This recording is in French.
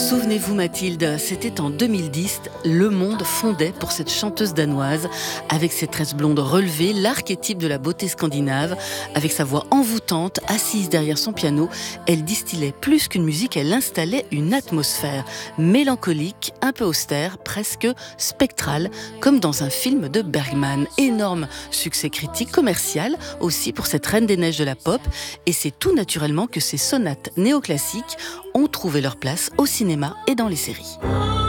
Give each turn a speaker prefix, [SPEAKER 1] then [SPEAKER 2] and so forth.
[SPEAKER 1] Souvenez-vous Mathilde, c'était en 2010, le monde fondait pour cette chanteuse danoise, avec ses tresses blondes relevées, l'archétype de la beauté scandinave, avec sa voix envoûtante, assise derrière son piano, elle distillait plus qu'une musique, elle installait une atmosphère mélancolique, un peu austère, presque spectrale, comme dans un film de Bergman. Énorme succès critique, commercial aussi pour cette reine des neiges de la pop, et c'est tout naturellement que ces sonates néoclassiques ont trouvé leur place au cinéma et dans les séries.